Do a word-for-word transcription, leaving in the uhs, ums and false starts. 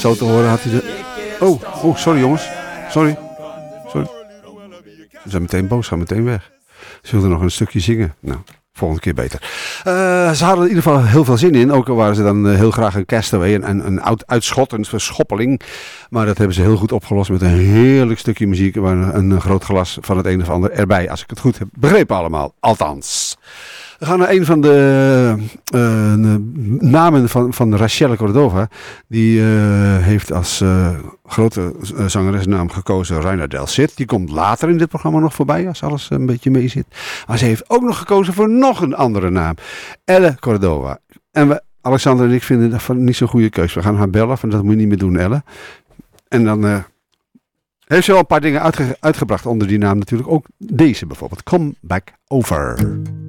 zo te horen had hij de... Oh, oh, sorry jongens. Sorry. Sorry. Ze zijn meteen boos, gaan meteen weg. Ze wilden nog een stukje zingen. Nou, volgende keer beter. Uh, ze hadden in ieder geval heel veel zin in. Ook al waren ze dan uh, heel graag een castaway, een, een, een oud uitschot, een verschoppeling. Maar dat hebben ze heel goed opgelost met een heerlijk stukje muziek. Waar een, een groot glas van het een of ander erbij. Als ik het goed heb begrepen allemaal. Althans. We gaan naar een van de uh, namen van, van Rachelle Cordova. Die uh, heeft als uh, grote uh, zangeresnaam gekozen Reina Del Cid. Die komt later in dit programma nog voorbij, als alles een beetje mee zit. Maar ze heeft ook nog gekozen voor nog een andere naam. Elle Cordova. En we, Alexander en ik vinden dat van niet zo'n goede keuze. We gaan haar bellen, van dat moet je niet meer doen, Elle. En dan uh, heeft ze wel een paar dingen uitge- uitgebracht onder die naam natuurlijk. Ook deze bijvoorbeeld. Come Back Over.